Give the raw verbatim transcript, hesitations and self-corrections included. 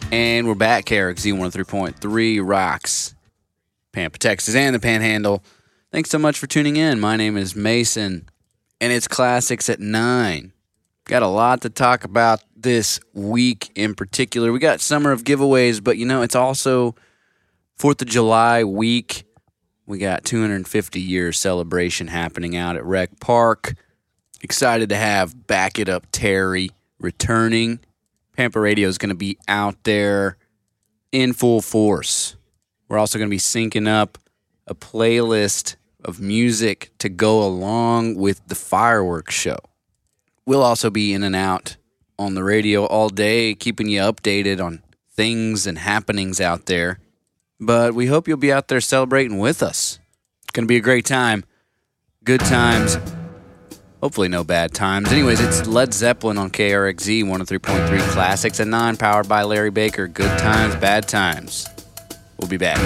And we're back, K R X Z one oh three point three rocks, Pampa, Texas, and the Panhandle. Thanks so much for tuning in. My name is Mason, and it's Classics at nine. Got a lot to talk about this week in particular. We got Summer of Giveaways, but, you know, it's also fourth of July week. We got two hundred fifty year celebration happening out at Rec Park. Excited to have Back It Up Terry returning. Pampa Radio is going to be out there in full force. We're also going to be syncing up a playlist of music to go along with the fireworks show. We'll also be in and out on the radio all day, keeping you updated on things and happenings out there. But we hope you'll be out there celebrating with us. It's going to be a great time. Good times. Hopefully no bad times. Anyways, it's Led Zeppelin on K R X Z one oh three point three Classics at nine, powered by Larry Baker. Good times, bad times. We'll be back.